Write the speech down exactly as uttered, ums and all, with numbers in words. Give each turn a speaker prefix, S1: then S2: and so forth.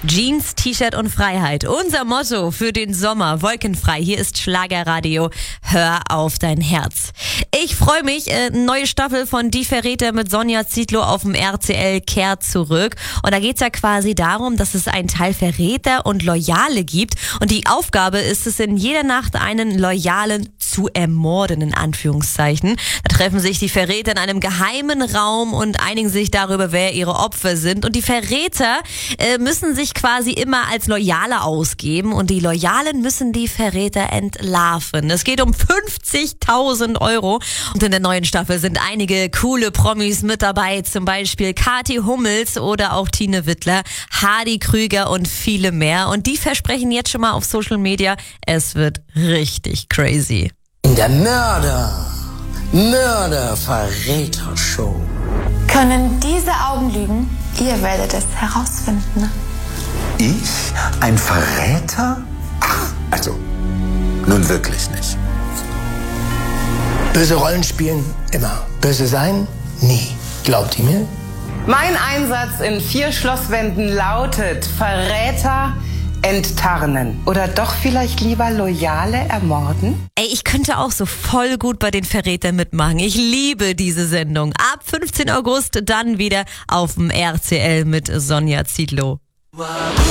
S1: Jeans, T-Shirt und Freiheit. Unser Motto für den Sommer. Wolkenfrei. Hier ist Schlagerradio. Hör auf dein Herz. Ich freue mich. Äh, neue Staffel von Die Verräter mit Sonja Zietlow auf dem R T L kehrt zurück. Und da geht's ja quasi darum, dass es einen Teil Verräter und Loyale gibt. Und die Aufgabe ist es, in jeder Nacht einen Loyalen zu ermorden, in Anführungszeichen. Da treffen sich die Verräter in einem geheimen Raum und einigen sich darüber, wer ihre Opfer sind. Und die Verräter äh, müssen sich quasi immer als Loyale ausgeben und die Loyalen müssen die Verräter entlarven. Es geht um fünfzigtausend Euro und in der neuen Staffel sind einige coole Promis mit dabei, zum Beispiel Kathi Hummels oder auch Tine Wittler, Hardy Krüger und viele mehr. Und die versprechen jetzt schon mal auf Social Media, es wird richtig crazy.
S2: In der Mörder, Mörder-Verräter-Show.
S3: Können diese Augen lügen? Ihr werdet es herausfinden.
S4: Ich? Ein Verräter? Ach, also, nun wirklich nicht.
S2: Böse Rollen spielen immer. Böse sein? Nie. Glaubt ihr mir?
S5: Mein Einsatz in vier Schlosswänden lautet Verräter enttarnen. Oder doch vielleicht lieber Loyale ermorden?
S1: Ey, ich könnte auch so voll gut bei den Verrätern mitmachen. Ich liebe diese Sendung. Ab fünfzehnten August dann wieder auf dem R T L mit Sonja Zietlow.